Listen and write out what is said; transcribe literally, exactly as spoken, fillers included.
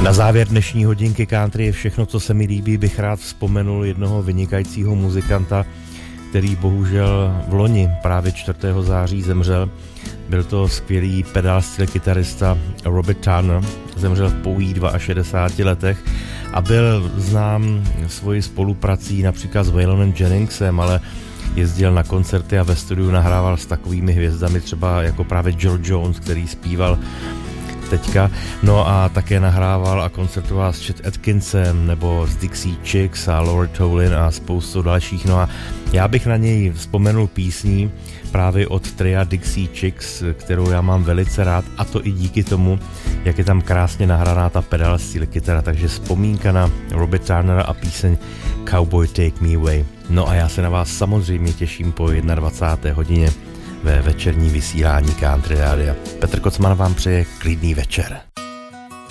Na závěr dnešní hodinky country je všechno, co se mi líbí, bych rád vzpomenul jednoho vynikajícího muzikanta, který bohužel v loni právě čtvrtého září zemřel. Byl to skvělý pedal steel kytarista Robert Turner, zemřel v pouhých šedesáti dvou letech a byl znám svojí spoluprací například s Waylonem Jenningsem, ale jezdil na koncerty a ve studiu nahrával s takovými hvězdami třeba jako právě George Jones, který zpíval teďka, no a také nahrával a koncertoval s Chet Atkinsem nebo s Dixie Chicks a Laura Toulin a spoustu dalších, no a já bych na něj vzpomenul písní právě od tria Dixie Chicks, kterou já mám velice rád, a to i díky tomu, jak je tam krásně nahraná ta pedal steel kytara, takže vzpomínka na Robert Turnera a píseň Cowboy Take Me Away. No a já se na vás samozřejmě těším po dvacáté první hodině ve večerní vysílání Country Rádia. Petr Kocman vám přeje klidný večer.